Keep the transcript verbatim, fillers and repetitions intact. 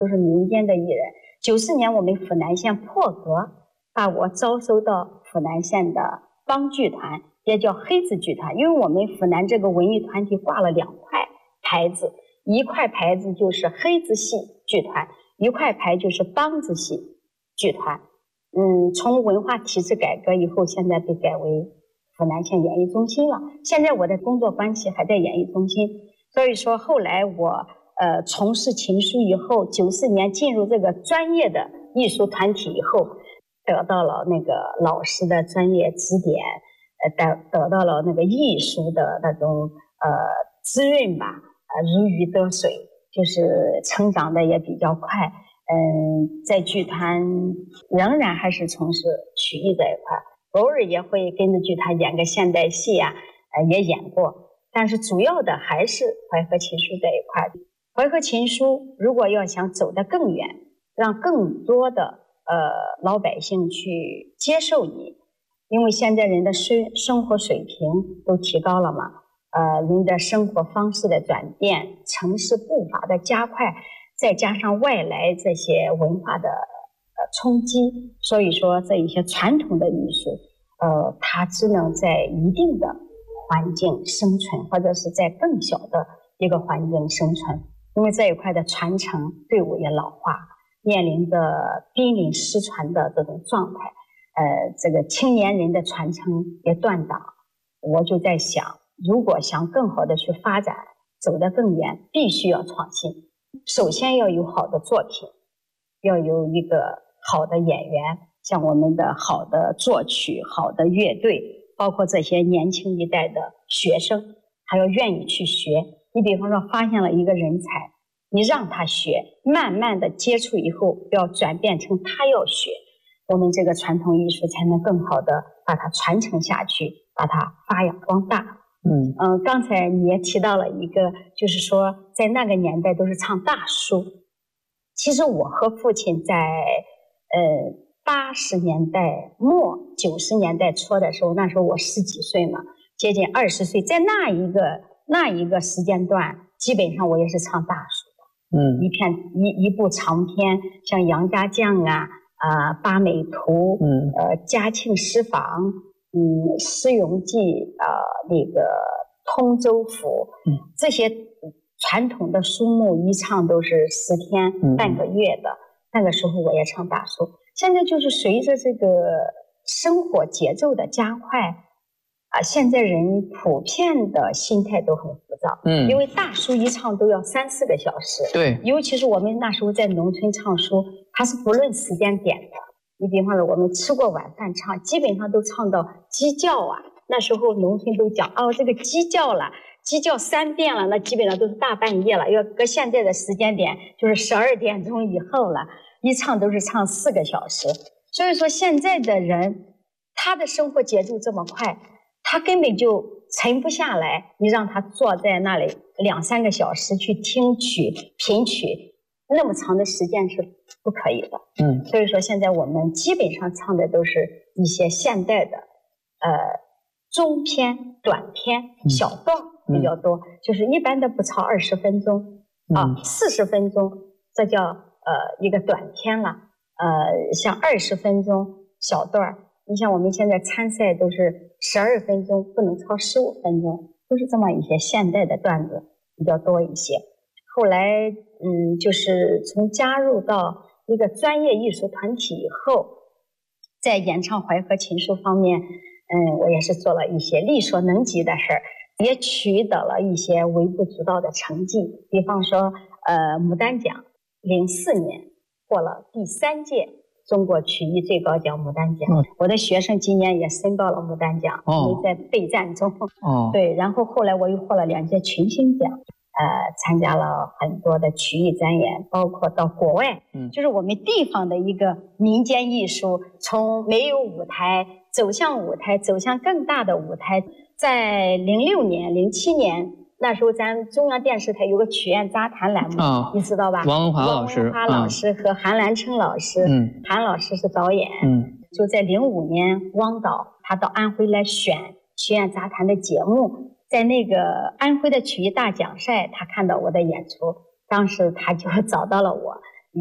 都是民间的艺人。九四年我们府南县破格把我招收到府南县的帮剧团，也叫黑子剧团，因为我们府南这个文艺团体挂了两块牌子，一块牌子就是黑子戏剧团，一块牌就是梆子戏剧团。嗯，从文化体制改革以后，现在被改为府南县演艺中心了。现在我的工作关系还在演艺中心，所以说后来我呃从事琴书以后，九四年进入这个专业的艺术团体以后，得到了那个老师的专业指点，呃得得到了那个艺术的那种呃滋润吧，呃如鱼得水，就是成长的也比较快。嗯，在剧团仍然还是从事曲艺这一块，偶尔也会跟着剧团演个现代戏啊，呃，也演过。但是主要的还是淮河琴书这一块。淮河琴书如果要想走得更远，让更多的呃老百姓去接受你，因为现在人的生生活水平都提高了嘛，呃，人的生活方式的转变，城市步伐的加快。再加上外来这些文化的呃冲击，所以说这一些传统的艺术，呃，它只能在一定的环境生存，或者是在更小的一个环境生存。因为这一块的传承队伍也老化，面临着濒临失传的这种状态，呃，这个青年人的传承也断档。我就在想，如果想更好的去发展，走得更远，必须要创新。首先要有好的作品，要有一个好的演员，像我们的好的作曲、好的乐队，包括这些年轻一代的学生，还要愿意去学。你比方说发现了一个人才，你让他学，慢慢的接触以后，要转变成他要学，我们这个传统艺术才能更好的把它传承下去，把它发扬光大。嗯嗯、呃，刚才你也提到了一个，就是说在那个年代都是唱大书。其实我和父亲在呃八十年代末九十年代初的时候，那时候我十几岁嘛，接近二十岁，在那一个那一个时间段，基本上我也是唱大书的。嗯，一片一一部长篇，像杨家将啊啊、呃、八美图，嗯呃嘉庆诗坊。嗯，诗咏记啊、呃，那个通州府，嗯，这些传统的书目一唱都是十天、嗯、半个月的。那个时候我也唱大书。现在就是随着这个生活节奏的加快，啊、呃，现在人普遍的心态都很浮躁，嗯，因为大书一唱都要三四个小时，对，尤其是我们那时候在农村唱书，它是不论时间点的。你比方说我们吃过晚饭唱，基本上都唱到鸡叫啊，那时候农村都讲哦，这个鸡叫了，鸡叫三遍了，那基本上都是大半夜了，要搁现在的时间点就是十二点钟以后了，一唱都是唱四个小时。所以说现在的人他的生活节奏这么快，他根本就沉不下来，你让他坐在那里两三个小时去听曲品曲，那么长的时间是不可以的。嗯，所以说现在我们基本上唱的都是一些现代的呃中篇、短篇、小段比较多，嗯、就是一般的不超二十分钟、嗯、啊，四十分钟这叫呃一个短篇了。呃，像二十分钟小段，你像我们现在参赛都是十二分钟，不能超十五分钟，都是这么一些现代的段子比较多一些。后来嗯，就是从加入到一个专业艺术团体以后，在演唱淮河琴书方面，嗯，我也是做了一些力所能及的事儿，也取得了一些微不足道的成绩。比方说，呃，牡丹奖，零四年获了第三届中国曲艺最高奖牡丹奖。嗯、我的学生今年也申报了牡丹奖，因为在备战中。哦，对，然后后来我又获了两届群星奖。呃，参加了很多的曲艺展演，包括到国外，嗯，就是我们地方的一个民间艺术，从没有舞台走向舞台，走向更大的舞台。在零六年、零七年那时候，咱中央电视台有个曲苑杂谈栏目，哦、你知道吧？ 王文华老师， 王文华老师和韩兰春老师，嗯，韩老师是导演，嗯，就在零五年，汪导他到安徽来选曲苑杂谈的节目。在那个安徽的曲艺大奖赛，他看到我的演出，当时他就找到了我，